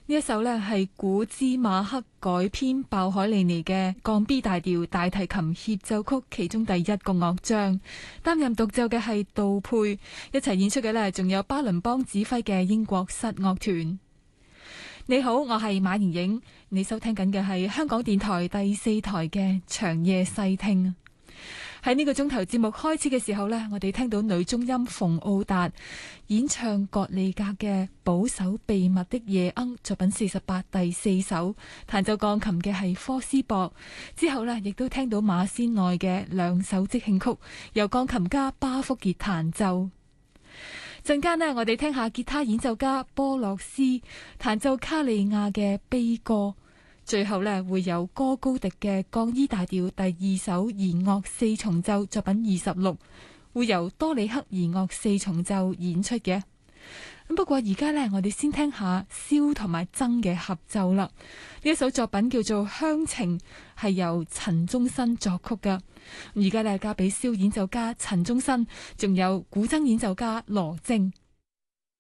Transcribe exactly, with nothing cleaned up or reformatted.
呢一首呢係古茲馬克改編鮑海利尼嘅降 B 大調大提琴協奏曲其中第一個樂章，擔任獨奏嘅係杜佩，一齊演出嘅呢仲有巴倫邦指揮嘅英國室樂團。你好，我係馬盈影，你收聽緊嘅係香港電台第四台嘅長夜細聽。喺呢個鐘頭節目開始嘅時候呢，我哋聽到女中音馮奧達演唱葛利格嘅保守秘密的夜鶯作品四十八第四首，彈奏鋼琴嘅係科斯博。之後呢，亦都聽到馬仙內嘅兩首即興曲，由鋼琴家巴福傑彈奏。陣間呢，我哋聽下吉他演奏家波洛斯彈奏卡利亞嘅悲歌。最後呢，會有哥高迪嘅降 E 大調第二首弦樂四重奏作品二十六，會由多里克弦樂四重奏演出嘅。不過而家呢，我哋先聽下蕭同埋曾嘅合奏啦。呢一首作品叫做《鄉情》，係由陳宗新作曲噶。而家呢，交俾蕭演奏家陳宗新，仲有古箏演奏家羅晶。